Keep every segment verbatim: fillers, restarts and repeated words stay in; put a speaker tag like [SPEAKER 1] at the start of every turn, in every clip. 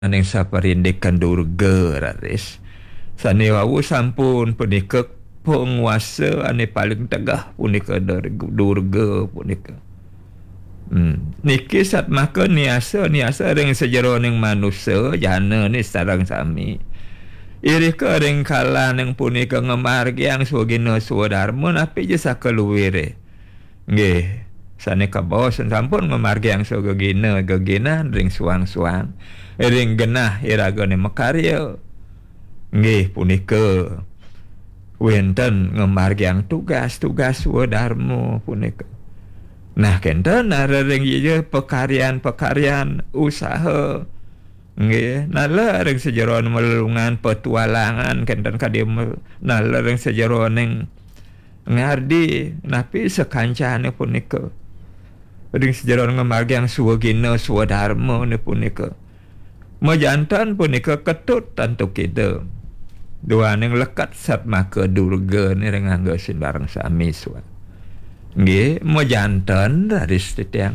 [SPEAKER 1] aning saparindekan durga raris sanewawu sampun punika penguasa ane paling tegah punika durga punika. Hmm. Niki sat maka niasa niasa ring sejero ning manusia jana ni sarang sami. Iri ke ring kala ning punika ngemargi yang swagina swadharma napi je sakaluwire. Nggih. Sane kabos sampun ngemargi yang swagina gegina ring suang-suang. Ring genah iragane makarya. Nggih punika wenten ngemargi yang tugas-tugas swadharma punika. Nah kenten ring ieu pekaryan-pekaryan usaha. Nggih, nala ring sejero melelungan petualangan kenten kadi nala ring sejero ning ngardi napi sekancane punika. Ring sejero ngemargi yang suwagina swadharma ne punika. Majantan punika ketut tantu kita. Dua ning lekat sat maka durga ni ring anggo sembarang sami suat. Nggih, majantan dari setiang.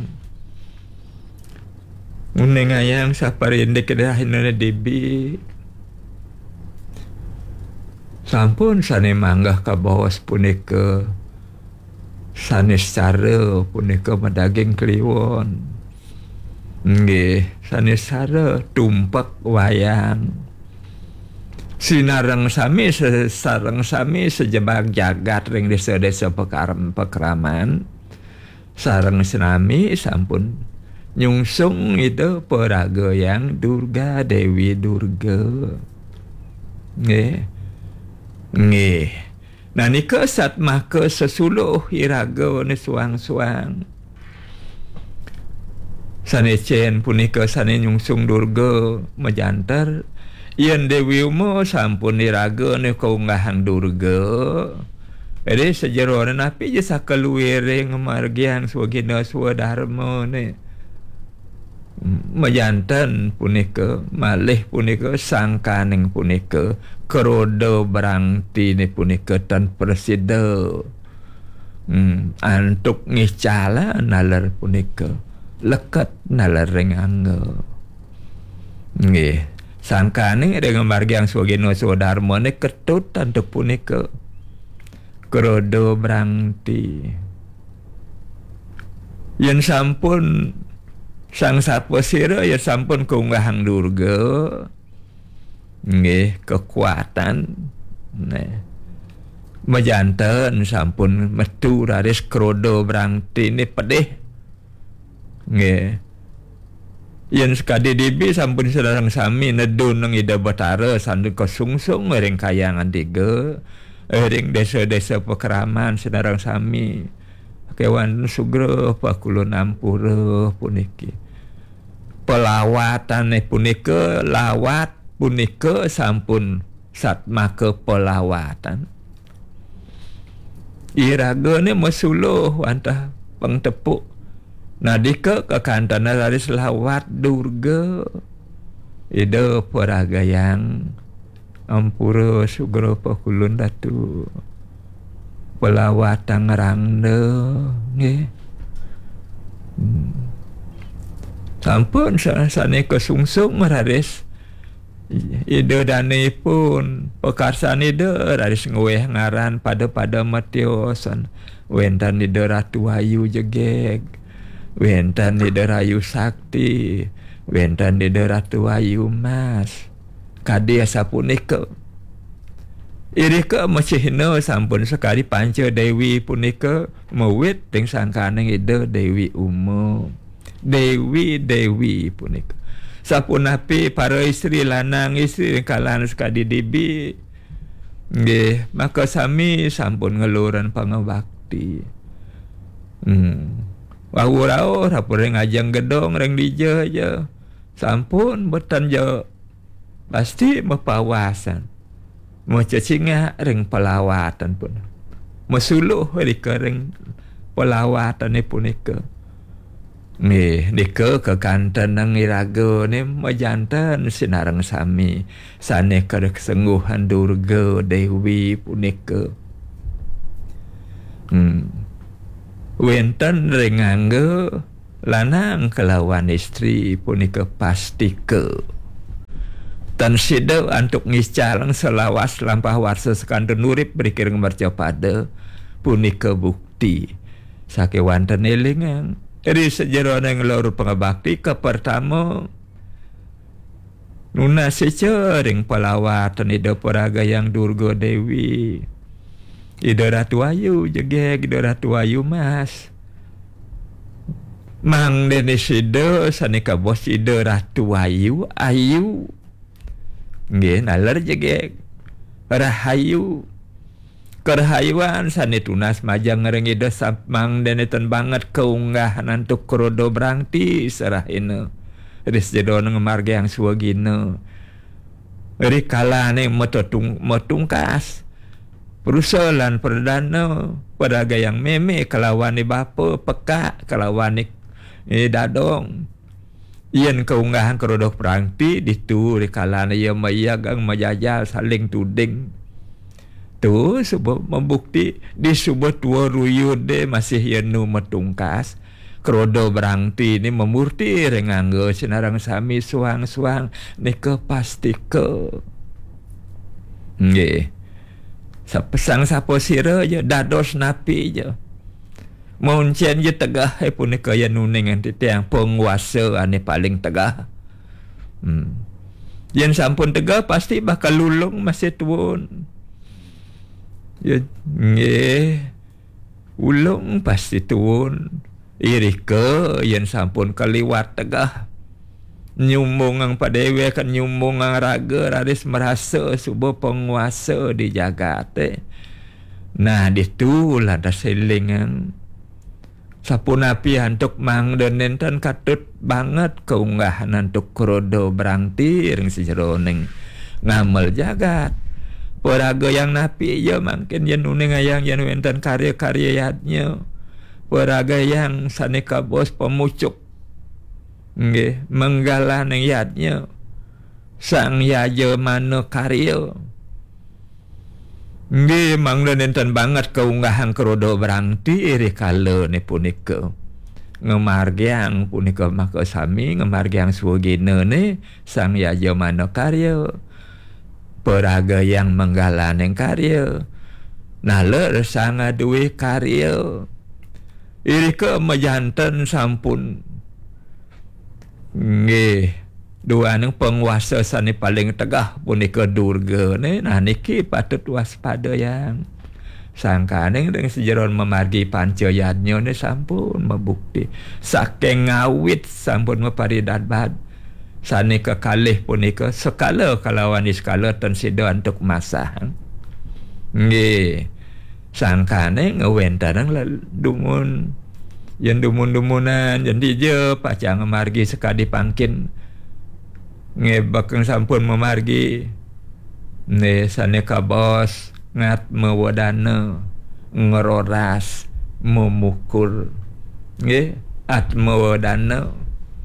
[SPEAKER 1] Uning ayang saparinde kedahinana debi. Sampun sane manggah ka bawas punika. Sane sara punika madaging kliwon. Nggih, sane sara tumpak wayang. Sinareng sami sareng sami sejebak jagat ring desa-desa pekaram pekraman. Sareng senami sampun nyungsung itu peraga yang Durga Dewi Durga. Nggih. Nggih. Nah nika sat maka sesuluh iraga ni suang-suang. Sane cen punika sane nyungsung Durga majantar yen Dewi Uma sampun iraga ni kaunggahan Durga. Jadi sejero napi je sakaluwire ngemargian swagina swadharma ni. Majantan punika malih punika sangkaning punika kerodo berangti ni punika tan presida. Hmm, antuk ngicala nalar punika lekat nalar ring angga. Nggih, sangkaning dengan margi yang swagina swadharma ni ketut antuk punika kerodo berangti. Yen sampun sang sapasira ya sampun kaunggahang Durga. Nggih, kekuatan nah majanten sampun metu raris kerodo berangti ni pedih. Nggih. Yen sekadi dibi sampun sareng sami nedun nang Ida Batara sandu kasungsung ring kayangan tiga. Ring desa-desa pekeraman sedarang sami. Kewan sugro pakulun ampura puniki. Pelawatan punika lawat punika sampun sat maka pelawatan. Iragane masuluh wantah pengtepuk. Nadika kekantana laris lawat Durga. Ida peragayang ampura sugro pakulun datu. Pelawatan ngerangda nggih. Hmm. Sampun sane kesungsung raris ide dane pun pekarsan ide raris ngweh ngaran pada-pada matiosan wentan ide Ratu Ayu Jegeg wentan ide Rayu Sakti wentan ide Ratu Ayu Mas kadya sapunika. Iri ke masihna sampun sekali panca Dewi punika mawit ting sangkaning ide Dewi Uma. Dewi Dewi punika. Sapunapi para istri lanang istri kalan sekadi dibi. Nggih, maka sami sampun ngeluran pangabakti. Hmm. Wawurau rapure ngajeng gedong reng dija aja. Sampun betan jo pasti mepawasan. Macacinga ring pelawatan pun. Masuluh rika ring pelawatan ni punika. Nih, dika kekantan nang iraga ni majantan sinarang sami. Sane kesengguhan Durga Dewi punika. Hmm. Wenten ring angga lanang kelawan istri punika pastika. tan sida antuk ngicalang selawas lampah warsa sekandun urip berikir ngemarca pada punika bukti sake wanten elingan dari sejarah yang loro pengabakti ke pertama nuna secering pelawatan ida peraga yang Durga Dewi ida Ratu Ayu jegeg ida Ratu Ayu mas mang dene sida sanika bos ida Ratu Ayu ayu nggih nalar jegeg rahayu kerhayuan sane tunas majang ngereng ida mang dene ten banget keunggahan antuk krodo brangti sarahina ris jedon ngemarge yang suwagina ri kalane metung metungkas perusahaan perdana peraga yang meme kelawan bapa peka kelawan eh dadong yen keunggahan kerodok prangti ditu rikalana ya mayagang majajal saling tuding tu sebab membukti di sebuah tua ruyude masih yenu metungkas kerodo berangti ni memurti renganggo senarang sami suang-suang ni ke pasti ke nggih sapesang sapo sira je dados napi je Muncen je tegah hai pun kaya nuning anti tiang penguasa ane paling tegah. Hmm. Yang sampun tegah pasti bakal lulung masih tuun. Ya, nge, ulung pasti tuun. Irika yang sampun kaliwat tegah. Nyumbung ang padewe kan nyumbung ang raga raris merasa sebuah penguasa di jagat eh. Nah, ditulah dah selingan. Sapun api hantuk mang dan nenten katut banget keunggahan hantuk krodo berangti ring sejeroning ngamal jagat. Peraga yang napi ya mungkin yang nuning ayang yang wenten karya-karya yadnya. Peraga yang saneka bos pemucuk. Nggih, menggalah nang yadnya. Sang yaja mana karya. Nggih mangda nenten banget keunggahan kerodo berangti iri kala ni punika ngemargiang punika maka sami ngemargiang suwagina ni sang yaja mana karya peraga yang menggalan yang karya nala sang aduwe karya iri ke majanten sampun nggih dua nang penguasa sani paling tegah punika Durga ni nah niki patut waspada yang sangka ning dengan sejeron memargi pancayadnya ni sampun membukti saking ngawit sampun meparidat bad sani kekalih punika sekala kalawan skala ten sida untuk masang nggih sangka ning ngwentarang dumun yen dumun-dumunan jadi je pacang margi sekadi pangkin ngebakang sampun memargi ne saneka bos ngat mewadana ngeroras memukul nggih at mewadana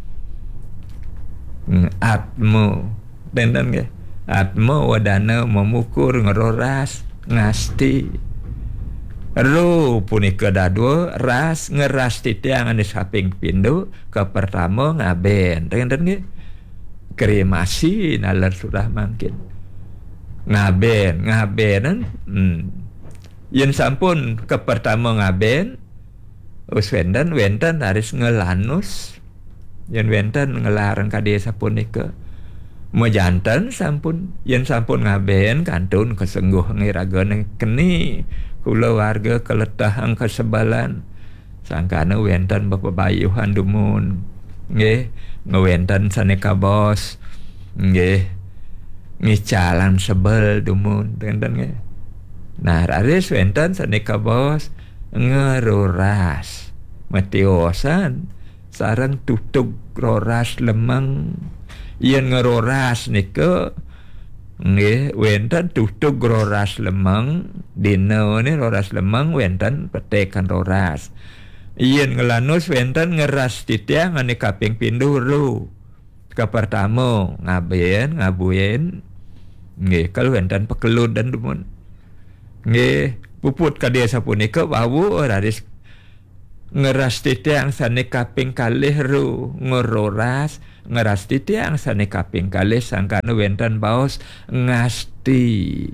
[SPEAKER 1] atmo denden nggih atmo wadana memukul ngeroras ngasti ru punika dadua ras ngeras titiang ane saping pindu ke pertama ngaben denden nggih kremasi nalar sudah makin ngaben ngabenan hmm. Yen sampun ke pertama ngaben uswendan wenten haris ngelanus yen wenten ngelarang kadhe sapunika mejanten sampun yen sampun ngaben kantun kesengguh ngiragane keni kula warga keletahang kesebalan sangkana wenten bebayuhan dumun nggih ngewenten saneka bos nggih ngicalan sebel dumun tenten nggih nah raris wenten saneka bos ngeroras metiosan sareng tutug roras lemeng yen ngeroras nika nggih wenten tutug roras lemeng dina ni roras lemeng wenten petekan roras yen ngelanus wenten ngeras titiang ane kaping pindu ru ke pertama ngaben ngabuyen nggih kalau wenten pekelud dan dumun nggih puput kadhe sapunika wawu raris ngeras titiang sane kaping kalih ru ngeroras ngerasti tiang sane kaping kalih sangkana wenten baos ngasti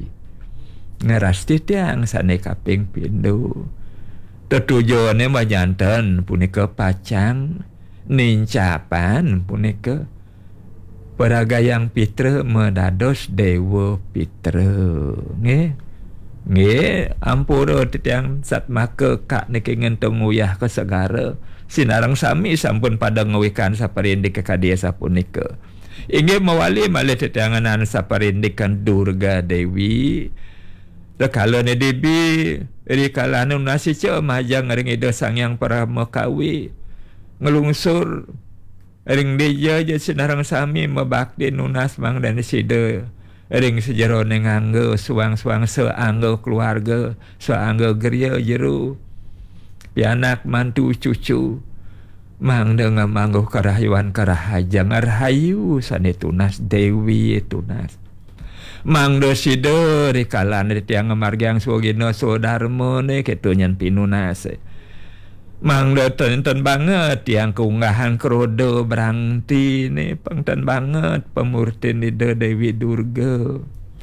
[SPEAKER 1] ngerasti tiang sane kaping pindho tujuane majanten punika pacang nincapan punika peragayang pitra medados dewa pitra nggih nggih ampura tiang sat maka kak niki ngentong uyah ke segara sinarang sami sampun pada ngewikan saparindik kakadia sapunika inggih mawali malih tetianganan saparindikan Durga Dewi rekala ne debi rikala anu nasica majang ring ida Sangyang Paramakawi ngelungsur ring deja je sinarang sami mebakti nunas mang dan sida ring sejerone nganggo suang-suang seanggo keluarga seanggo geria jeru pianak mantu cucu mang dengan manggo karahayuan karahajang rahayu sane tunas Dewi tunas mang do sida rikalan tiang margyang swagina sodarmo ne ketunyan pinunas mang do tenten banget tiang keunggahan krodo berangti ne pangten banget pemurtin ida Dewi Durga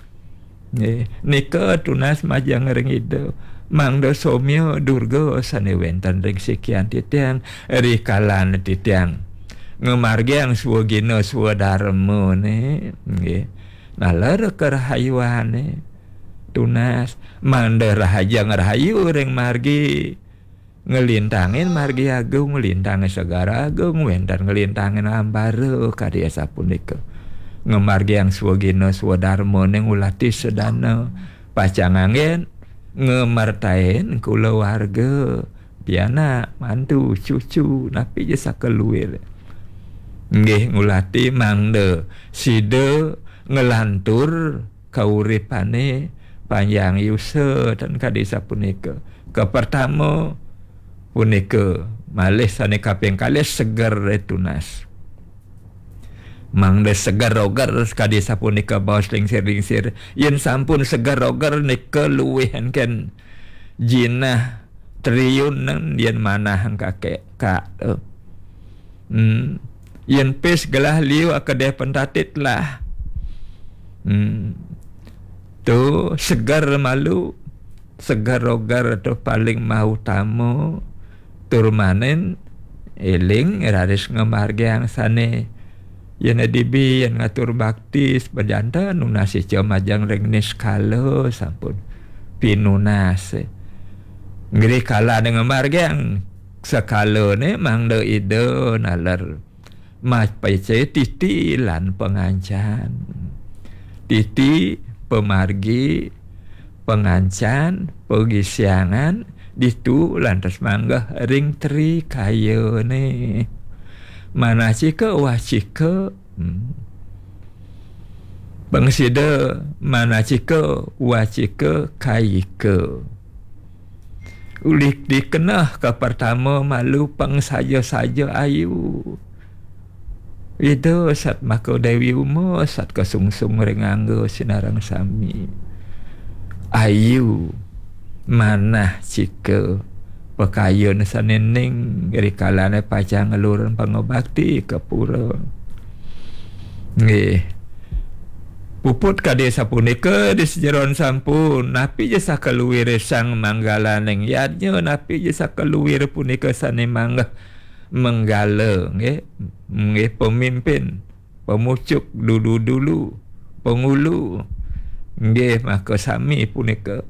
[SPEAKER 1] ne nika tunas majang ring ida mang do somyo Durga sane wenten ring sekian titiang rikalan titiang ngemargyang swagina swadarmo ne nggih nalar kerahayuane tunas manda rahajang rahayu ring margi ngelintangin margi agung ngelintangin segara agung wenten ngelintangin ambaro karya sapunika ngemargi yang swagina swadarmo ning ulati sedana pacangangin ngemartain kula warga piana mantu cucu napi jasa keluir nggih ngulati mangde sida ngelantur kauripane panjang yuse dan kadesa punika ke pertama punika malih sane kaping kalih seger tunas mangde seger roger kadesa punika baos lingsir-lingsir yen sampun seger roger nika luwih ken jinah triliun yen manah kakek kak uh. hmm. yen pes gelah liu akadeh pentatit lah Hmm. Tu segar malu segar rogar tu paling mau tamu turmanen eling raris ngemargyang sane yen dibi yen ngatur bakti bejanta nunasi majang ring niskala sampun pinunas ngri kala dengan margyang sakala ne mangde ide nalar mas paice titi lan pengancan titi pemargi pengancan pegisiangan ditu lantas mangga ring tri kayo ne mana cika wah cika hmm. bangsida mana cika wah cika kayika ulik dikenah ke pertama malu pang saja-saja ayu itu sat mako Dewi Umo sat kesungsung ringanggo sinarang sami ayu manah cika pekayon sanening rikalane pacang ngeluran pangobakti ke pura nggih puput kade sapunika di sejeron sampun napi jasa keluwir sang manggalaneng yadnya napi jasa keluwir punika sane mangga menggala nggih nggih pemimpin pemucuk dulu-dulu pengulu nggih maka sami punika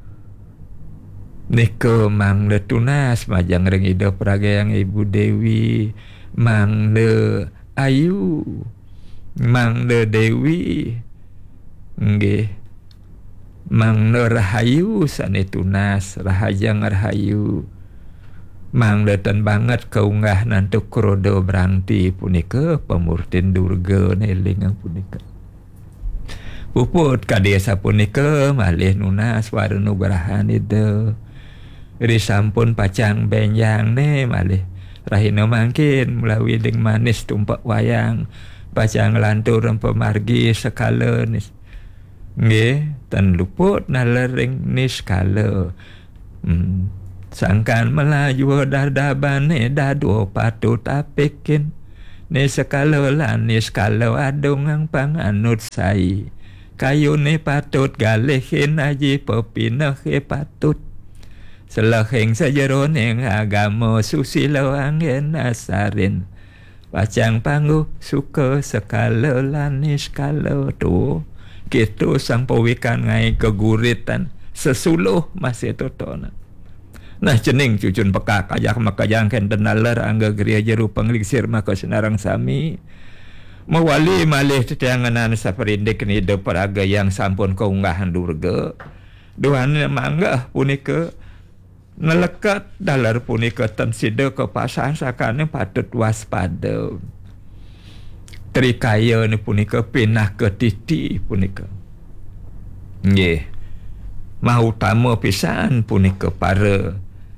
[SPEAKER 1] nika mangde tunas majang ring ida pragayang Ibu Dewi mangde ayu mangde Dewi nggih mangde rahayu sane tunas rahajang rahayu mangletan banget keunggah nantuk krodo berangti punika pemurtin Durga nelingang punika puput kadesa punika malih nunas warna garahan itu risampun pacang benjang ne malih rahina mangkin melalui ding manis tumpak wayang pacang lantur pemargi sekala nis nggih tan luput nalering nis kala hmm. Sangkan melaju dardabane dado patut apekin Ni sekala lan ni sekala adong ang panganut sai. Kayu ni patut galihin aji pepinah ke patut. Selahing sajeron yang agama susilo angin asarin. Pacang panggu suka sekala lan ni sekala tu. Gitu sang pawikan ngai keguritan sesuluh masih totona. Nah cening cucun pekak ajak makajang kenten nalar angga geria jeru pengliksir maka senarang sami mewali malih tetianganan saperindik ni de peraga yang sampun keunggahan durga duhan mangga punika nelekat dalar punika tensida kepasan sakane patut waspada trikaya ni punika pinah ke titi punika nggih mau utama pisan punika para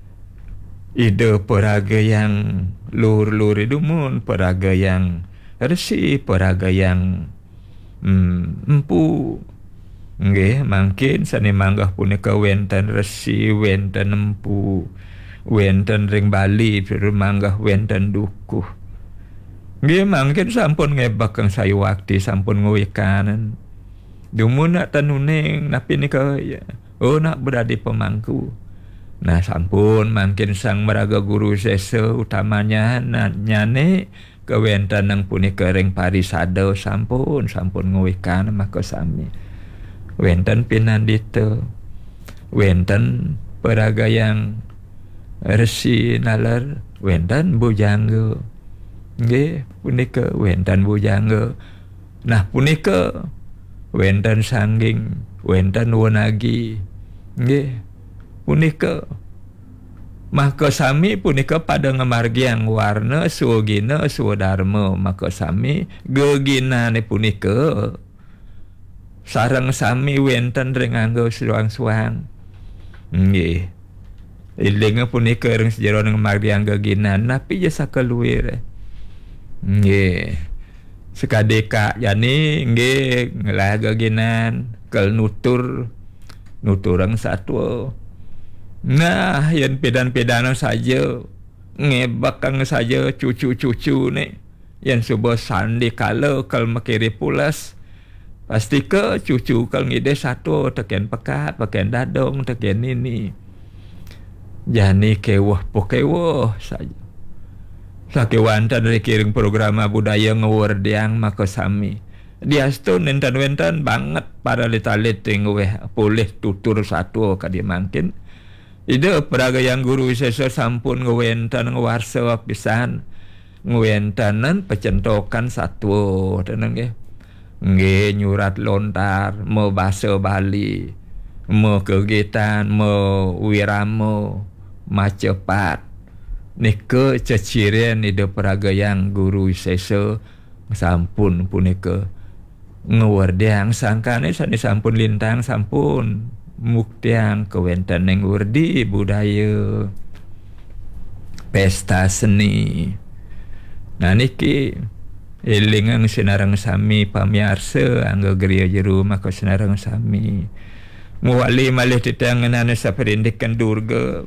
[SPEAKER 1] ide peraga yang lur-lur idumun, peraga yang resi, peraga yang hmm, empu. Nggih, mungkin sani manggah punika wenten resi, wenten empu, wenten ring bali, piru manggah wenten dukuh. Nggih, mungkin sampun ngebak kang sayu wakti, sampun ngewikanan. Dumun nak tanuning, napi nika ya. Oh nak berada pemangku. Nah sampun mungkin sang meraga guru sesa utamanya nyane kewenten nang punika ring parisada sampun sampun nguwikan maka sami wenten pinandita wenten peraga yang resi nalar wenten bujangga nggih punika wenten bujangga nah punika wenten sangging wenten wonagi nggih punika maka sami punika pada ngamargiang warna suwagina suwadharma maka sami geginane punika sareng sami wenten ring anggo suang-suang nggih ilinga punika ring sejero ngamargiang geginan napi jasa keluir nggih sekadeka yani nggih ngelah geginan kel nutur nuturang satwa. Nah, yang pedan-pedana saja ngebakang saja cucu-cucu ni yang subuh sandi kala kal makiri pulas pasti ke cucu kal ngide satu tekan pekat tekan dadong tekan ini jani kewah pokewah saja sakewantan dari kiring program budaya ngewardiang maka sami dia stu nenten-wenten banget para litalit tingwe boleh tutur satu kadi mungkin ide peraga yang guru sesa sampun ngewenten ngewarsa pisan ngewentanan pecentokan satu tenang ya nggih nyurat lontar mau bahasa Bali mau kegiatan mau wiramo macepat nika ceciren ide peraga yang guru sesa sampun punika ngewardiang sangkane sani sampun lintang sampun muktiang kewenten yang urdi budaya pesta seni nah niki ilingang sinarang sami pamiarsa anggo geria jeru maka sinarang sami muwali malih titengenane saperindikan durga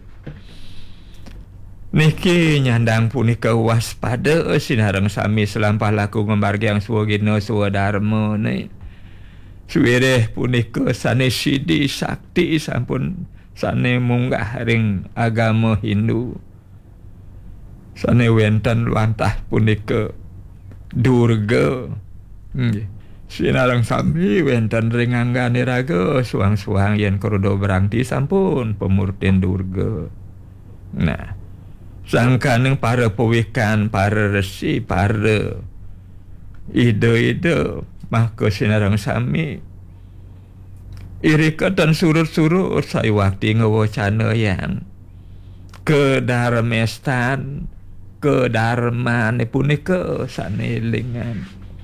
[SPEAKER 1] niki nyandang punika waspada sinarang sami selampah laku ngembargiang suwagina suwadharma ni suwireh punika sane sidi sakti sampun sane munggah ring agama Hindu sane wenten luantah punika durga nggih sinarang sami wenten ring anggane raga suang-suang yen krodo berangti sampun pemurtin durga nah sangkaneng para pewikan para resi para ide-ide maka sinarang sami irika dan surut-surut saya waktu ngewacana yang kedarmestan kedarman punika sanelingan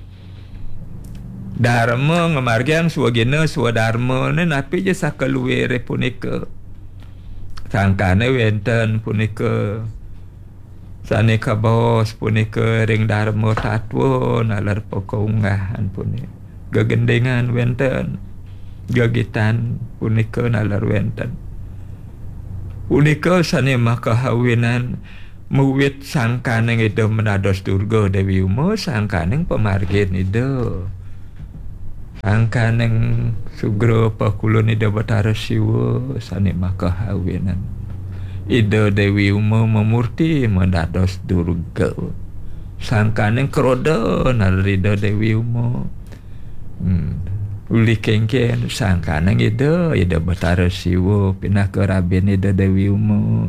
[SPEAKER 1] dharma ngamargiang suwagina suwadharma ne napi je sakaluwere punika sangkane wenten punika sane kabos punika ring dharma tatwa nalar pokonggahan punika gegendengan wenten gagitan punika nalar wenten punika sane makahawinan muwit sangkaneng ida menados durga Dewi Uma, sangkaneng pemargin ida. Angkaneng Sugro Pakulun ida Batara Siwa sane makahawinan. Ida Dewi Uma memurti menados durga. Sangkaneng krodo narida Dewi Uma. Hmm. Uli kengken sangkaneng ida ida Batara Siwa pinah ke rabin ida Dewi Uma.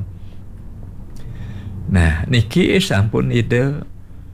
[SPEAKER 1] Nah, niki sampun ida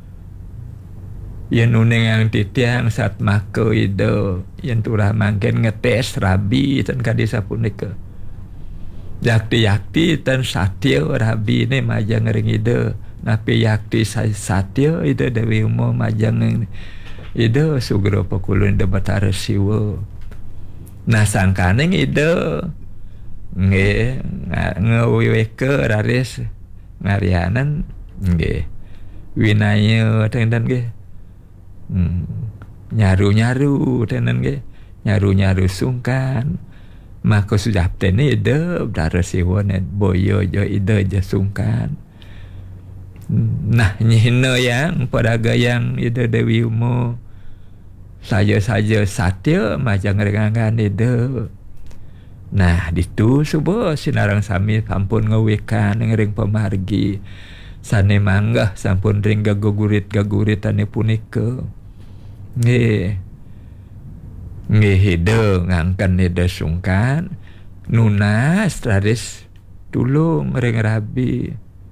[SPEAKER 1] yen uning yang titiang saat maka ida yen turah mangken ngetes rabi tan kadisa punika. Yakti-yakti tan satya rabi ne majang ring ida. Napi yakti satya ida Dewi Uma majang ida Sugro Pakulun ida Batara Siwa. Nah sangkaneng ida nge ngeweke raris ngarianan nge winaya tendan nge hmm. nyaru-nyaru tendan nge nyaru-nyaru sungkan maka sudah tene ida Batara Siwa ne boyo jo ida je sungkan. Nah nyihna yang padaga yang ida Dewi Uma saja-saja satya majang rengangan ida. Nah ditu subuh sinarang sami sampun ngewekan ngering pemargi sane manggah sampun ring gagurit-gagurit ane punika. Nggih. Nggih ida ngangken ida sungkan nunas tradis tulung ring rabi.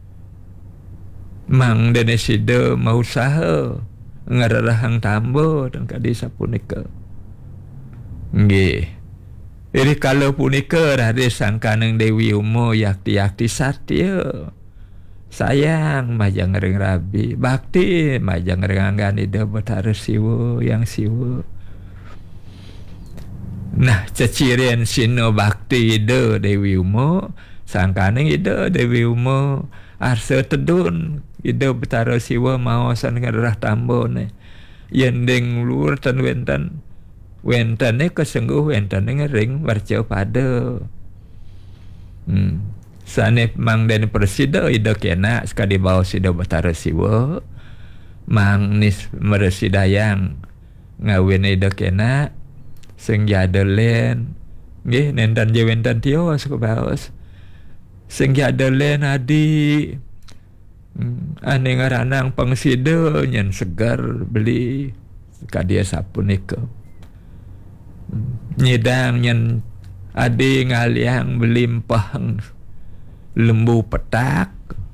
[SPEAKER 1] Mang dene sida mau usaha ngarahang tambo dan kadisa punika. Nggih. Iri kalau punika raris sangkaneng Dewi Uma yakti-yakti satya. Sayang majang ring rabi, bakti majang rengangan ida Batara Siwa yang siwa. Nah, cecirian sino bakti ida Dewi Uma, sangkaneng ida Dewi Uma arsa tedun ida Batara Siwa maosan ngarah tambone. Yending luar tan wentan wentane kesengguh wentane ngering warca pada. Hmm. Sane mang den presida ida kena sekali bawa sida Batara Siwa. Mang nis meresidayang ngawin ida kena sing jada len. Nggih nendan je wentan tios ke baos. Sing jada len adi. Hmm. Ane ngaranang pangsida nyen segar beli kadia sapunika. Nyidang nyen ade ngaliang belimpah lembu petak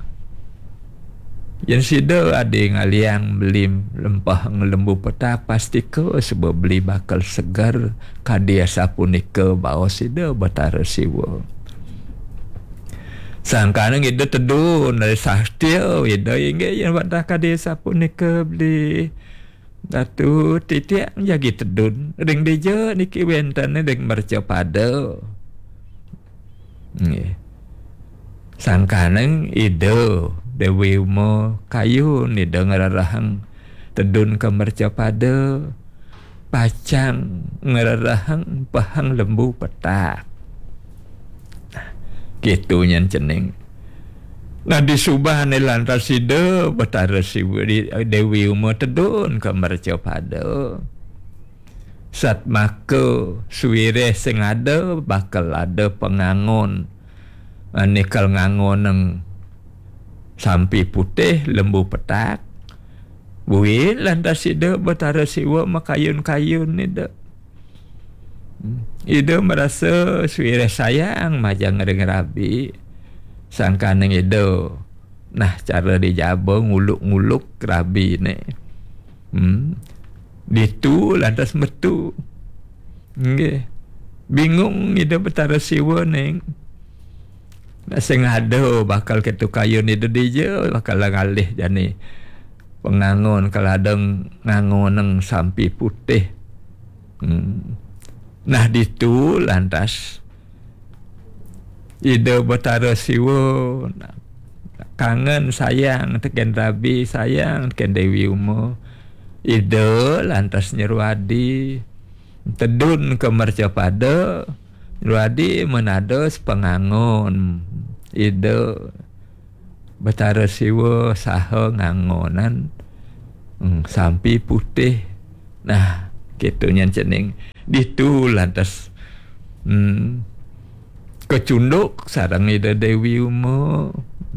[SPEAKER 1] yen sida ade ngaliang belim lempah lembu petak pasti ke sebab beli bakal segar kadia sapunika bawa sida Batara Siwa. Sangkaneng ida tedun dari sastya ida inge yen wadah kadia sapunika beli Datu titik menjadi tedun ring deja niki wentane ring merca pada. Nggih. Sangkaneng ida Dewi Uma kayu ida ngarahang tedun ke merca pada pacang ngarahang pahang lembu petak. Nah, gitu nyen cening. Nah disubahane lantas ida Batara Siwa Dewi Uma tedun ke merca pada. Sat maka suwire sing ada bakal ada pengangon. Nikal ngangon nang sampi putih lembu petak. Buih lantas ida Batara Siwa makayun-kayun ida. Ida merasa suwire sayang majang ring rabi. Sangkaneng ida nah cara dijaba nguluk-nguluk rabi ni. Hmm. Ditu lantas metu. Nggih. Bingung ida Batara Siwa neng. Nah sing ada bakal ketu kayun ida dija bakal ngalih jani pengangon kaladeng ngangon nang sampi putih. Hmm. Nah ditu lantas ida Batara Siwa kangen sayang teken rabi sayang teken Dewi Uma. Ida lantas nyeru adi tedun ke merca pada nyeru adi menados pengangon. Ida Betara siwa saha ngangonan hmm, sampi putih. Nah, kitunya cening ditu lantas hmm, kecunduk sarang ida Dewi Uma.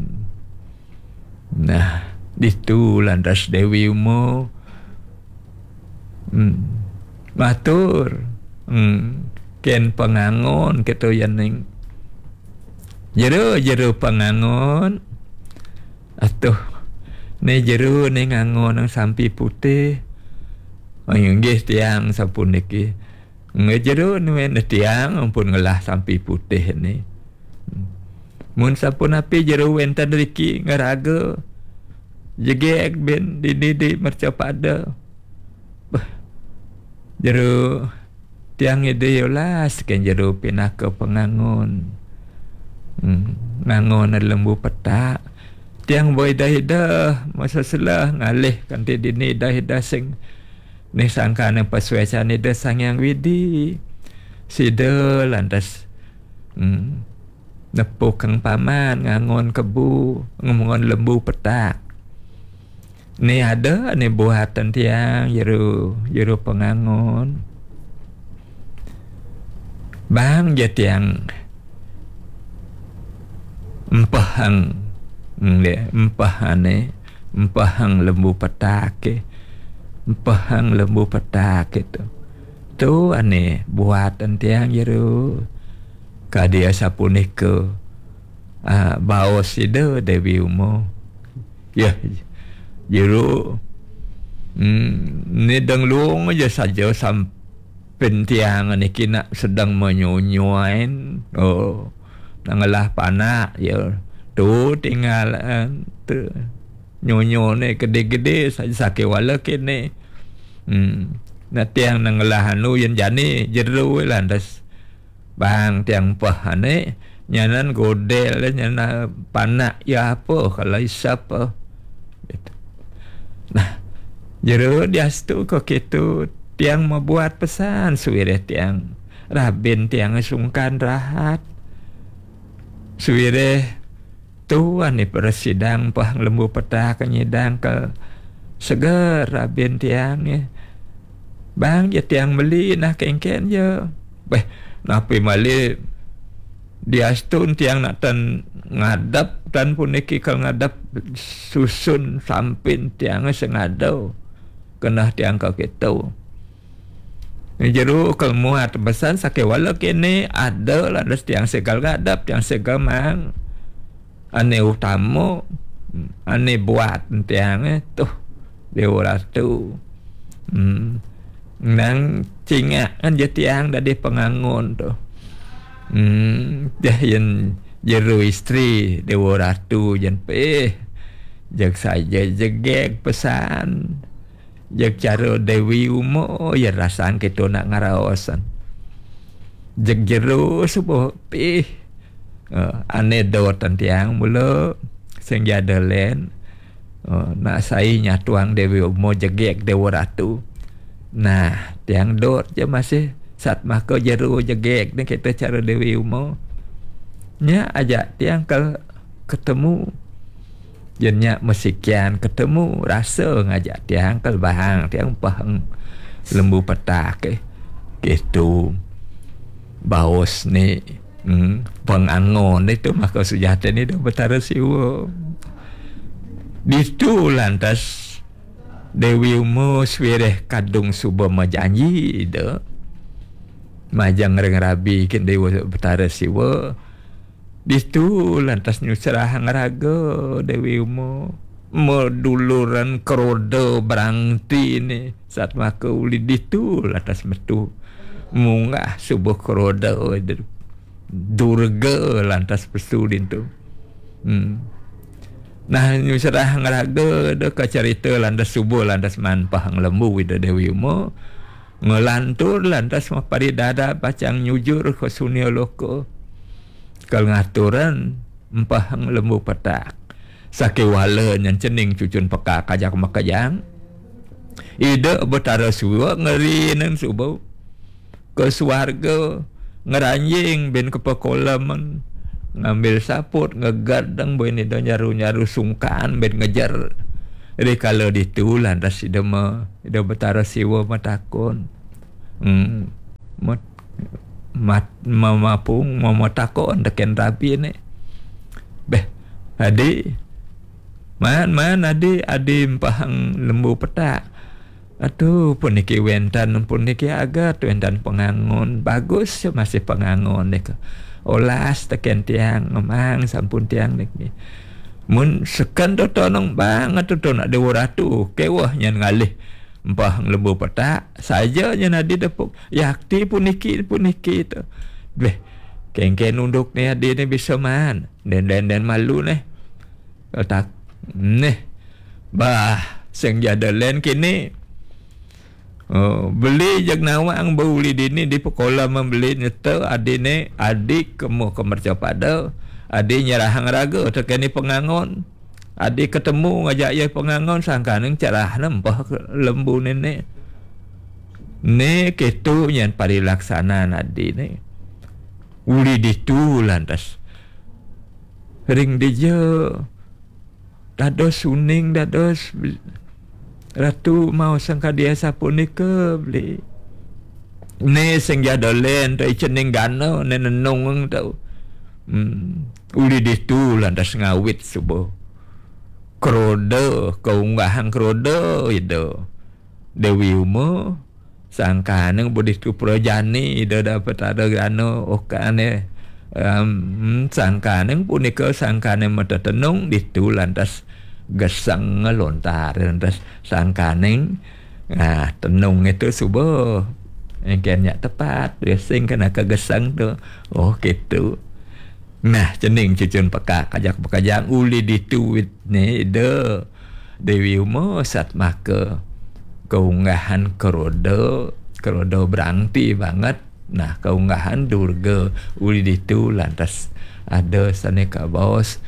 [SPEAKER 1] Nah, ditu lantas Dewi Uma hmm, matur hmm, ken pengangon kitu yaning jero jero pengangon atuh ne jero ne ngangon nang sampi putih. Ayung nggih tiang sampun niki ngejero ne tiang ampun ngelah sampi putih ni. Mun sampun api jero wenten riki ngaraga jegek ben di di di mercapada. Jero tiang ide yolas ken jero pinah ke pengangon. Hmm, ngangon lembu petak. Tiang boy dah dah masa selah ngalih kanti dini dah dah sing ni sangka ne pasuaca ni dah sang yang widi. Sida lantas hmm, nepuk kang paman ngangon kebu ngangon lembu petak. Ni ada ni buatan tiang jero jero pengangon. Bang je tiang empahang le empahane empahang lembu petak ke empahang lembu petak itu tu ane buatan tiang jero kadia sapunike ah baos ide Dewi Uma ya jero hmm, ni dang luong aja saja sampai tiang ni kina sedang menyonyoin oh nangalah panak ya tu tinggal uh, tu nyonyo ni gede-gede saja sakit wala kene hmm na tiang nangalah anu yang jani jeru lantas bang tiang pah ane nyanan godel nyana panak ya apa kalau isap gitu. Nah jeru dia tu kok itu tiang membuat pesan suwire tiang rabin tiang sungkan rahat suwire tuan ni persidang pah lembu petak nyidang ke seger rabin tiang ni bang je tiang beli nah kengken je beh napi mali diastun tiang nak tan ngadap tan pun iki kal ngadap susun sampin tiang sengadau kena tiang kau gitu. Jeru kal muat besan sake wala kene ada lah das tiang segal ngadap tiang segal mang ane utama ane buat tiang tuh dewa tu hmm. Nang cinga kan je tiang dari pengangon tu hmm. Dah yang jeru istri dewa ratu jan pe jag saja jegek pesan jag cara Dewi Uma ya rasan kita nak ngaraosan jag jeru subuh pe uh, ane dotan tiang mula sing jada len uh, nak sai nyatuang Dewi Uma jegek dewa ratu. Nah tiang dot je masih sat maka jeru jegek ni kita cara Dewi Uma nya ajak tiang ke ketemu jennya mesikian ketemu rasa ngajak tiang ke bahang tiang pahang lembu petak ke gitu baos ni hmm, pengangon itu maka sujata ni dah betara siwa ditu lantas Dewi Uma swireh kadung suba majanji ide majang reng rabi kin dewa betara siwa ditu lantas nyusrah ngaraga Dewi Uma meduluran keroda berangti ni saat maka uli ditu lantas metu munggah subuh keroda durga lantas pesudin tu hmm. Nah nyusrah ngaraga de ka cerita lantas subuh lantas manpahang lembu wida Dewi Uma ngelantur lantas mapari dada pacang nyujur ke sunia loko kal ngaturan empahang lembu petak sake wala nyan cening cucun peka kajak makajang ide betara suwa ngeri nang subuh ke swarga ngeranjing ben ke pekolaman ngambil saput ngegadang boy ni do nyaru-nyaru sungkan ben ngejar. Jadi kalau ditu lantas ida ma ida betara siwa matakon. Hmm. Mat mat mamapung mamatakon deken rabi ni. Beh, adi man man adi adi pahang lembu petak. Aduh, pun niki wentan pun niki agat wentan pengangon bagus masih pengangon ni ke. Olas teken tiang memang sampun tiang niki. Mun sekan tu tonong bang atau tu nak dewa ratu kewah nyan ngalih empah lembu petak saja nyan adi depuk yakti pun niki pun niki tu. Beh, kengken unduk ni adi ni bisa man. Den den den malu ni. Tak ni. Bah, sing jada len kini. Oh, beli jag nawang beli dini di pekola membeli nyata adine adik kemu ke mercapada adik nyerahang raga tekeni pengangon adik ketemu ngajak ye pengangon sangka neng cerah nempah lembu nenek ne ketu nyan parilaksana adik ne uli ditu lantas ring dia dados suning dados Ratu mau sangka dia sapu ni ke beli. Ne sing jada len tai cening gano ne nenung tau. Hmm, uli ditu lantas ngawit subuh. Krodo keunggahan krodo itu. Dewi Umo sangka neng buditu projani ida dapat ada gano okane. Um, sangka neng punika sangka neng mata tenung ditu lantas gesang ngelontar lantas sangkaning nah tenung itu subuh yang kayaknya tepat dressing kena ke gesang tu oh gitu nah cening cucun pekak kajak pekajang uli dituit ni de Dewi Umo sat maka keunggahan kerodo kerodo berangti banget nah keunggahan Durga uli ditu lantas ada saneka bos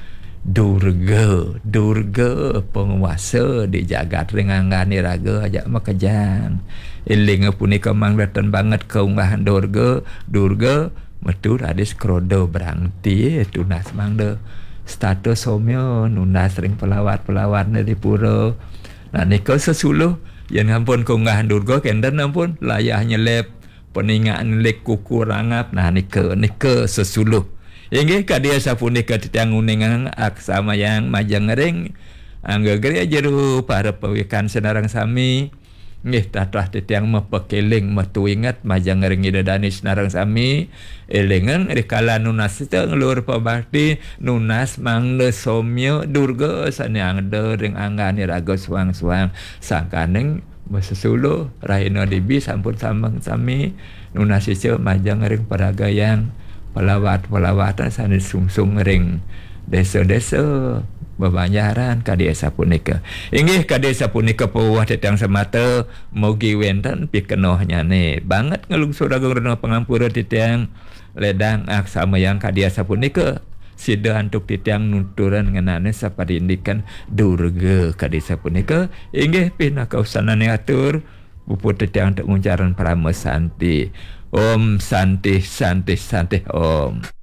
[SPEAKER 1] Durga, Durga penguasa di jagat ringangani raga ajak makajang. Iling punika mang datan banget keunggahan Durga, Durga metu radis krodo berangti tunas mang de status somyo nunas ring pelawat-pelawat di pura. Nah nika sesuluh yen ampun keunggahan Durga kenden ampun layahnya lep peningaan lek kuku rangap nah nika nika sesuluh Inggih kadia sapunika titiang uningang aksama yang majang ring angga geria jeru para pewikan senarang sami nggih tatah titiang mepekeling metu ingat majang ring idadani senarang sami elengan rikala nunas itu ngelur pabakti nunas mangle somyo Durga sanyang de ring anggani raga suang-suang sangkaneng mesesulu rahina dibi sampun sambang sami nunas ijo majang ring paraga yang pelawat-pelawatan sana sungsung ring desa-desa bebanjaran ka desa punika. Inggih ka desa punika pawah tetang semata mugi wenten pikenohnya ne banget ngelungsur agung rena pangampura titiang ledang aksama yang ka desa punika sida antuk titiang nuturan ngenane saparindikan Durga ka desa punika. Inggih pina kausanane atur puput titiang untuk nguncaran Prama Santi. Om Santi Santi Santi Om.